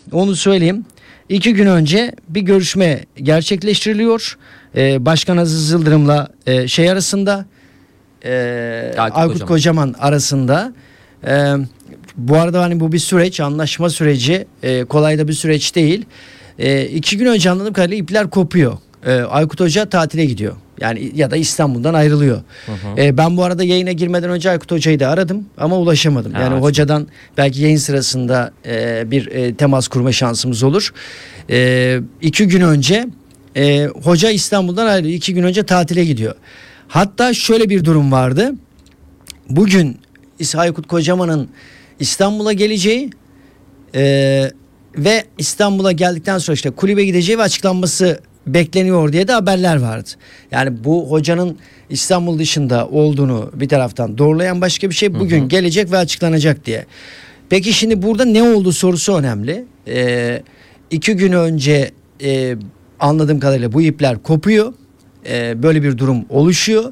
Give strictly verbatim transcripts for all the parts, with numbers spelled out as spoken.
onu söyleyeyim. İki gün önce bir görüşme gerçekleştiriliyor. Ee, Başkan Aziz Yıldırım'la e, şey arasında e, Aykut, Aykut Kocaman. Kocaman arasında. E, bu arada hani bu bir süreç, anlaşma süreci, e, kolay da bir süreç değil. E, iki gün önce anladığım kadarıyla ipler kopuyor. E, Aykut Hoca tatile gidiyor. Yani ya da İstanbul'dan ayrılıyor. Hı hı. E, ben bu arada yayına girmeden önce Aykut Hoca'yı da aradım ama ulaşamadım. Ha, yani açma. hocadan belki yayın sırasında e, bir e, temas kurma şansımız olur. E, iki gün önce e, hoca İstanbul'dan ayrılıyor. İki gün önce tatile gidiyor. Hatta şöyle bir durum vardı. Bugün Aykut Kocaman'ın İstanbul'a geleceği e, ve İstanbul'a geldikten sonra işte kulübe gideceği ve açıklanması bekleniyor diye de haberler vardı. Yani bu hocanın İstanbul dışında olduğunu bir taraftan doğrulayan başka bir şey, bugün hı hı. gelecek ve açıklanacak diye. Peki şimdi burada ne oldu sorusu önemli. Ee, iki gün önce e, anladığım kadarıyla bu ipler kopuyor. Ee, böyle bir durum oluşuyor.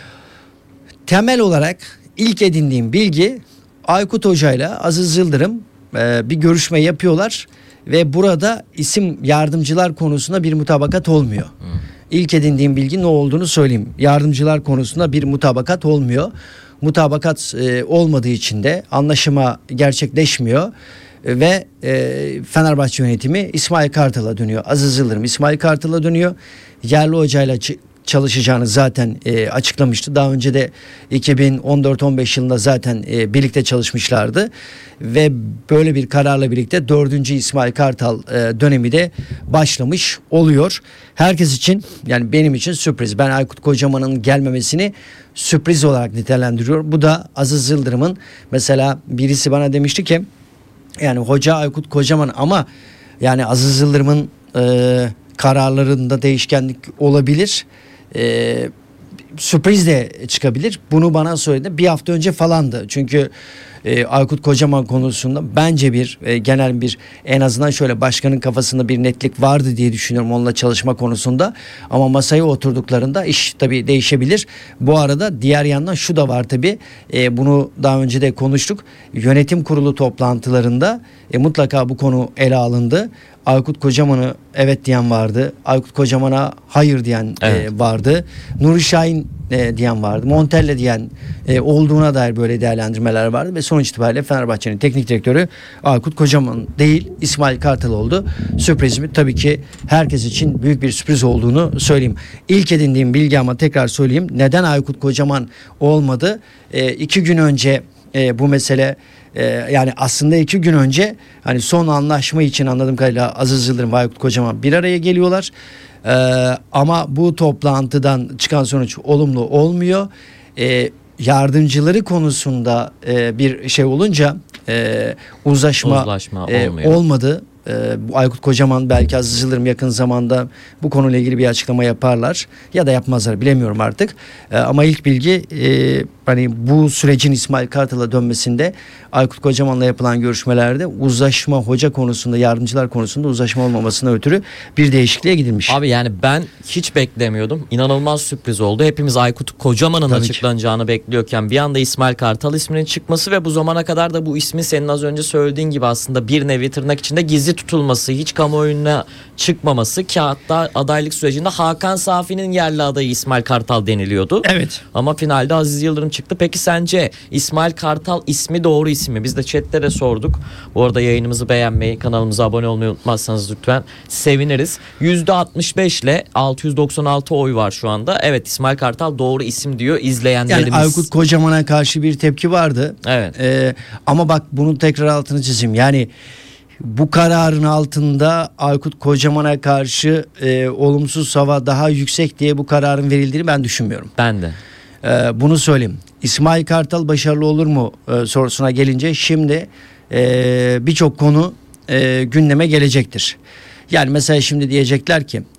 Temel olarak ilk edindiğim bilgi, Aykut Hoca'yla Aziz Yıldırım e, bir görüşme yapıyorlar. Ve burada isim yardımcılar konusunda bir mutabakat olmuyor. Hmm. İlk edindiğim bilgi ne olduğunu söyleyeyim. Yardımcılar konusunda bir mutabakat olmuyor. Mutabakat e, olmadığı için de anlaşma gerçekleşmiyor. E, ve e, Fenerbahçe yönetimi İsmail Kartal'a dönüyor. Aziz Yıldırım İsmail Kartal'a dönüyor. Yerli hocayla ç- çalışacağını zaten e, açıklamıştı. Daha önce de iki bin on dört on beş yılında zaten e, birlikte çalışmışlardı. Ve böyle bir kararla birlikte dördüncü İsmail Kartal e, dönemi de başlamış oluyor. Herkes için, yani benim için sürpriz. Ben Aykut Kocaman'ın gelmemesini sürpriz olarak nitelendiriyorum. Bu da Aziz Yıldırım'ın, mesela birisi bana demişti ki yani hoca Aykut Kocaman ama yani Aziz Yıldırım'ın e, kararlarında değişkenlik olabilir. Ee, sürpriz de çıkabilir. Bunu bana söyledi. Bir hafta önce falandı. Çünkü e, Aykut Kocaman konusunda bence bir e, genel bir, en azından şöyle başkanın kafasında bir netlik vardı diye düşünüyorum onunla çalışma konusunda. Ama masaya oturduklarında iş tabii değişebilir. Bu arada diğer yandan şu da var tabii. E, bunu daha önce de konuştuk. Yönetim kurulu toplantılarında e, mutlaka bu konu ele alındı. Aykut Kocaman'ı evet diyen vardı. Aykut Kocaman'a hayır diyen evet. e, vardı. Nuri Şahin e, diyen vardı. Montella diyen e, olduğuna dair böyle değerlendirmeler vardı. Ve sonuç itibariyle Fenerbahçe'nin teknik direktörü Aykut Kocaman değil, İsmail Kartal oldu. Sürprizimi tabii ki herkes için büyük bir sürpriz olduğunu söyleyeyim. İlk edindiğim bilgi, ama tekrar söyleyeyim. Neden Aykut Kocaman olmadı? E, iki gün önce e, bu mesele, Ee, yani aslında iki gün önce hani son anlaşma için anladığım kadarıyla Aziz Yıldırım ve Aykut Kocaman bir araya geliyorlar. Ee, ama bu toplantıdan çıkan sonuç olumlu olmuyor. Ee, yardımcıları konusunda e, bir şey olunca e, uzlaşma, uzlaşma e, olmadı. Ee, bu Aykut Kocaman, belki Aziz Yıldırım yakın zamanda bu konuyla ilgili bir açıklama yaparlar ya da yapmazlar, bilemiyorum artık. Ee, ama ilk bilgi e, hani bu sürecin İsmail Kartal'a dönmesinde Aykut Kocaman'la yapılan görüşmelerde uzlaşma, hoca konusunda, yardımcılar konusunda uzlaşma olmamasına ötürü bir değişikliğe gidilmiş. Abi yani ben hiç beklemiyordum. İnanılmaz sürpriz oldu. Hepimiz Aykut Kocaman'ın Tabii açıklanacağını ki. bekliyorken bir anda İsmail Kartal isminin çıkması ve bu zamana kadar da bu ismi senin az önce söylediğin gibi aslında bir nevi tırnak içinde gizli tutulması, hiç kamuoyuna çıkmaması, ki hatta adaylık sürecinde Hakan Safi'nin yerli adayı İsmail Kartal deniliyordu. Evet. Ama finalde Aziz Yıldırım çıktı. Peki sence İsmail Kartal ismi doğru isim mi? Biz de chatte de sorduk. Bu arada yayınımızı beğenmeyi, kanalımıza abone olmayı unutmazsanız lütfen seviniriz. yüzde altmış beş ile altı yüz doksan altı oy var şu anda. Evet, İsmail Kartal doğru isim diyor izleyenlerimiz. Yani Aykut Kocaman'a karşı bir tepki vardı. Evet. Ee, ama bak, bunun tekrar altını çizeyim. Yani bu kararın altında Aykut Kocaman'a karşı e, olumsuz hava daha yüksek diye bu kararın verildiğini ben düşünmüyorum. Ben de. Ee, bunu söyleyeyim. İsmail Kartal başarılı olur mu e, sorusuna gelince, şimdi e, birçok konu e, gündeme gelecektir. Yani mesela şimdi diyecekler ki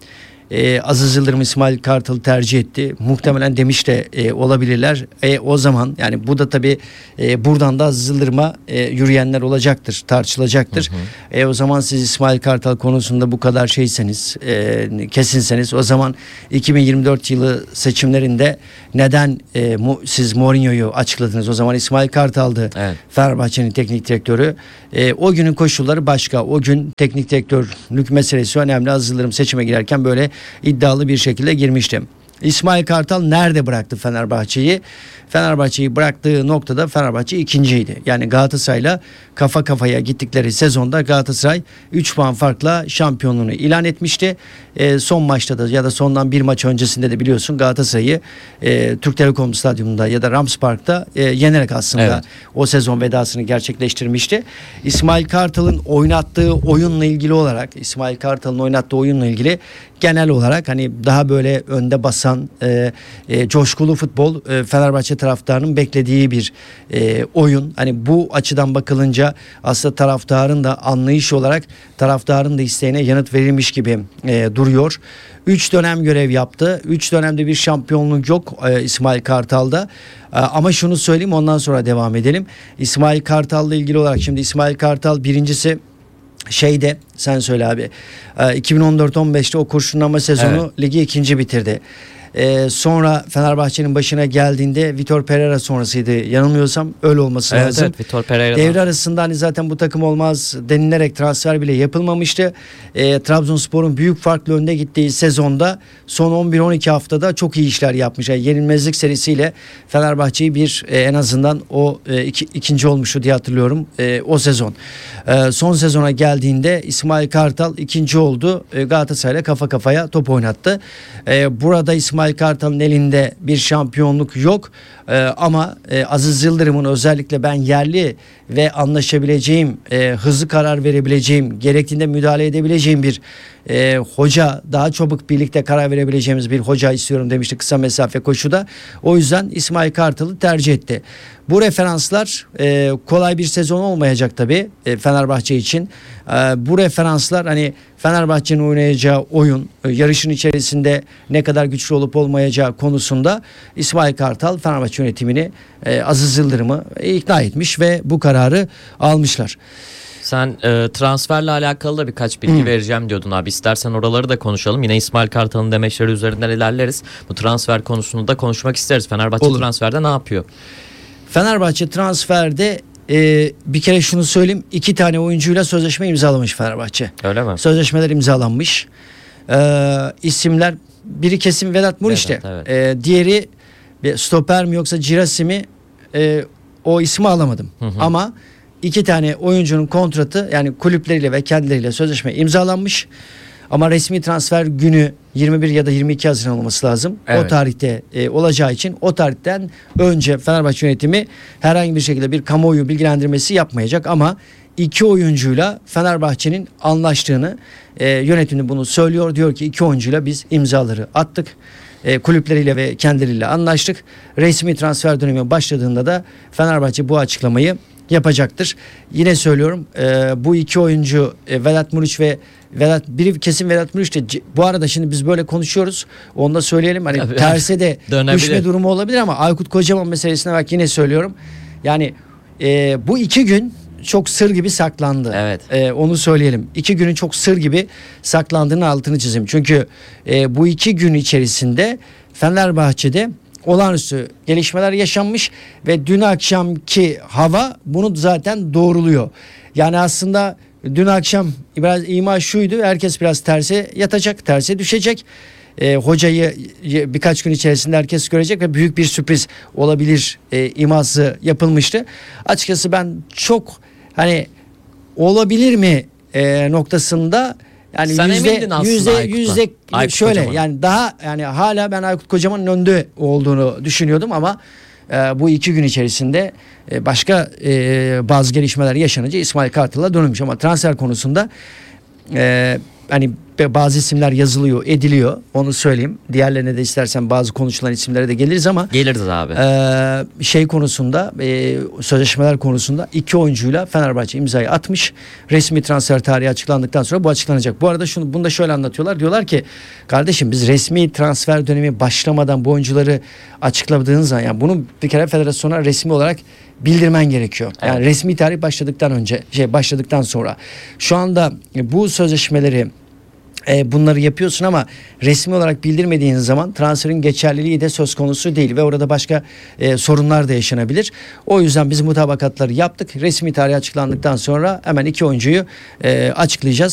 e, Aziz Yıldırım İsmail Kartal'ı tercih etti. Muhtemelen demiş de e, olabilirler. E, o zaman yani bu da tabii e, buradan da Aziz Yıldırım'a e, yürüyenler olacaktır, tartışılacaktır. Hı hı. E, o zaman siz İsmail Kartal konusunda bu kadar şeyseniz, e, kesinseniz, o zaman iki bin yirmi dört yılı seçimlerinde neden e, mu, siz Mourinho'yu açıkladınız? O zaman İsmail Kartal'dı, evet, Fenerbahçe'nin teknik direktörü. E, o günün koşulları başka. O gün teknik direktörlük meselesi önemli. Aziz Yıldırım seçime girerken böyle iddialı bir şekilde girmiştim. İsmail Kartal nerede bıraktı Fenerbahçe'yi? Fenerbahçe'yi bıraktığı noktada Fenerbahçe ikinciydi. Yani Galatasaray'la kafa kafaya gittikleri sezonda Galatasaray üç puan farkla şampiyonluğunu ilan etmişti. E, son maçta da ya da sondan bir maç öncesinde de biliyorsun Galatasaray'ı e, Türk Telekom Stadyumunda ya da Rams Park'ta e, yenerek aslında, evet, o sezon vedasını gerçekleştirmişti. İsmail Kartal'ın oynattığı oyunla ilgili olarak İsmail Kartal'ın oynattığı oyunla ilgili genel olarak hani daha böyle önde basan e, e, coşkulu futbol e, Fenerbahçe taraftarının beklediği bir e, oyun. Hani bu açıdan bakılınca aslında taraftarın da anlayış olarak taraftarın da isteğine yanıt verilmiş gibi e, duruyor. Üç dönem görev yaptı. Üç dönemde bir şampiyonluk yok e, İsmail Kartal'da. E, ama şunu söyleyeyim, ondan sonra devam edelim. İsmail Kartal'la ilgili olarak şimdi İsmail Kartal birincisi şeyde, sen söyle abi, e, iki bin on dört on beşte o kurşunlama sezonu, evet, ligi ikinci bitirdi. Ee, sonra Fenerbahçe'nin başına geldiğinde Vitor Pereira sonrasıydı. Yanılmıyorsam öyle olması evet, lazım. Evet, Vitor Pereira. Devre arasında hani zaten bu takım olmaz denilerek transfer bile yapılmamıştı. Ee, Trabzonspor'un büyük farklı önde gittiği sezonda son on bir on iki haftada çok iyi işler yapmış. Yani yenilmezlik serisiyle Fenerbahçe'yi bir e, en azından o e, iki, ikinci olmuştu diye hatırlıyorum e, o sezon. E, son sezona geldiğinde İsmail Kartal ikinci oldu. E, Galatasaray'la kafa kafaya top oynattı. E, burada İsmail Kartal'ın elinde bir şampiyonluk yok. Ee, ama e, Aziz Yıldırım'ın özellikle ben yerli ve anlaşabileceğim, e, hızlı karar verebileceğim, gerektiğinde müdahale edebileceğim bir e, hoca, daha çabuk birlikte karar verebileceğimiz bir hoca istiyorum demişti kısa mesafe koşuda. O yüzden İsmail Kartal'ı tercih etti. Bu referanslar e, kolay bir sezon olmayacak tabii e, Fenerbahçe için. E, bu referanslar hani Fenerbahçe'nin oynayacağı oyun, e, yarışın içerisinde ne kadar güçlü olup olmayacağı konusunda İsmail Kartal Fenerbahçe yönetimini, e, Aziz Yıldırım'ı e, ikna etmiş ve bu kararı almışlar. Sen e, transferle alakalı da birkaç bilgi hmm. vereceğim diyordun abi. İstersen oraları da konuşalım. Yine İsmail Kartal'ın demeçleri üzerinden ilerleriz. Bu transfer konusunu da konuşmak isteriz. Fenerbahçe Olur. transferde ne yapıyor? Fenerbahçe transferde e, bir kere şunu söyleyeyim. iki tane oyuncuyla sözleşme imzalamış Fenerbahçe. Öyle mi? Sözleşmeler imzalanmış. E, isimler biri kesin Vedat Muriç'te. Evet. E, diğeri stoper mi yoksa Cirasi mi? E, o ismi alamadım. Hı hı. Ama İki tane oyuncunun kontratı, yani kulüpleriyle ve kendileriyle sözleşme imzalanmış. Ama resmi transfer günü yirmi bir ya da yirmi iki Haziran olması lazım. Evet. O tarihte e, olacağı için o tarihten önce Fenerbahçe yönetimi herhangi bir şekilde bir kamuoyu bilgilendirmesi yapmayacak. Ama iki oyuncuyla Fenerbahçe'nin anlaştığını, e, yönetimi bunu söylüyor. Diyor ki iki oyuncuyla biz imzaları attık. E, kulüpleriyle ve kendileriyle anlaştık. Resmi transfer dönemi başladığında da Fenerbahçe bu açıklamayı yapacaktır. Yine söylüyorum, e, bu iki oyuncu e, Vedat Muriç ve Vedat, biri kesin Vedat Muriç de, bu arada şimdi biz böyle konuşuyoruz. Onu da söyleyelim. Hani Tabii, terse de düşme durumu olabilir ama Aykut Kocaman meselesine bak, yine söylüyorum. Yani e, bu iki gün çok sır gibi saklandı. Evet. E, onu söyleyelim. İki günün çok sır gibi saklandığının altını çizeyim. Çünkü e, bu iki gün içerisinde Fenerbahçe'de olağanüstü gelişmeler yaşanmış ve dün akşamki hava bunu zaten doğruluyor. Yani aslında dün akşam biraz ima şuydu: herkes biraz terse yatacak, terse düşecek. E, hocayı birkaç gün içerisinde herkes görecek ve büyük bir sürpriz olabilir e, iması yapılmıştı. Açıkçası ben çok hani olabilir mi e, noktasında, yani Sen yüzde yüzde yüzde şöyle Kocaman. Yani daha yani hala ben Aykut Kocaman'ın önde olduğunu düşünüyordum ama e, bu iki gün içerisinde e, başka e, bazı gelişmeler yaşanınca İsmail Kartal'a dönülmüş. Ama transfer konusunda e, hani bazı isimler yazılıyor, ediliyor. Onu söyleyeyim. Diğerlerine de istersen bazı konuşulan isimlere de geliriz ama Geliriz abi. e, şey konusunda, e, sözleşmeler konusunda iki oyuncuyla Fenerbahçe imzayı atmış. Resmi transfer tarihi açıklandıktan sonra bu açıklanacak. Bu arada şunu bunu da şöyle anlatıyorlar. Diyorlar ki kardeşim biz resmi transfer dönemi başlamadan bu oyuncuları açıkladığın zaman, yani bunu bir kere federasyona resmi olarak bildirmen gerekiyor. Yani Evet. resmi tarih başladıktan önce, şey başladıktan sonra. Şu anda e, bu sözleşmeleri e, bunları yapıyorsun ama resmi olarak bildirmediğin zaman transferin geçerliliği de söz konusu değil ve orada başka e, sorunlar da yaşanabilir. O yüzden biz mutabakatları yaptık. Resmi tarih açıklandıktan sonra hemen iki oyuncuyu e, açıklayacağız.